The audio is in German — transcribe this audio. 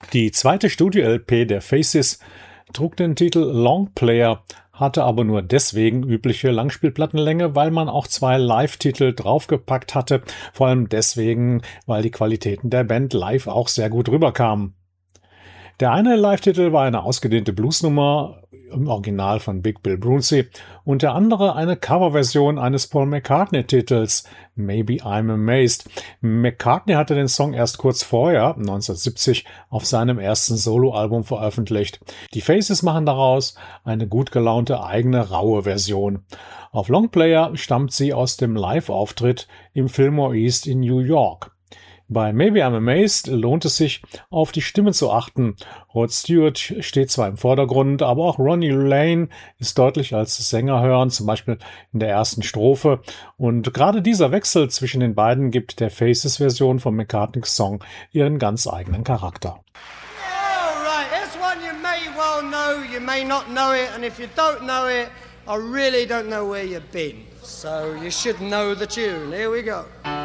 Die zweite Studio-LP der Faces trug den Titel Long Player, hatte aber nur deswegen übliche Langspielplattenlänge, weil man auch 2 Live-Titel draufgepackt hatte, vor allem deswegen, weil die Qualitäten der Band live auch sehr gut rüberkamen. Der eine Live-Titel war eine ausgedehnte Bluesnummer im Original von Big Bill Bruncey und der andere eine Coverversion eines Paul McCartney-Titels, Maybe I'm Amazed. McCartney hatte den Song erst kurz vorher, 1970, auf seinem ersten Soloalbum veröffentlicht. Die Faces machen daraus eine gut gelaunte eigene raue Version. Auf Longplayer stammt sie aus dem Live-Auftritt im Fillmore East in New York. Bei Maybe I'm Amazed lohnt es sich, auf die Stimme zu achten. Rod Stewart steht zwar im Vordergrund, aber auch Ronnie Lane ist deutlich als Sänger hören, zum Beispiel in der ersten Strophe. Und gerade dieser Wechsel zwischen den beiden gibt der Faces-Version von McCartneys Song ihren ganz eigenen Charakter. All right, here's one you may well know, you may not know it, and if you don't know it, I really don't know where you've been. So you should know the tune. Here we go.